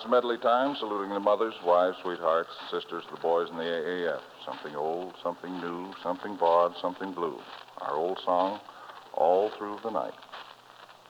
it's medley time, saluting the mothers, wives, sweethearts, sisters, the boys in the AAF. Something old, something new, something broad, something blue. Our old song, All Through the Night.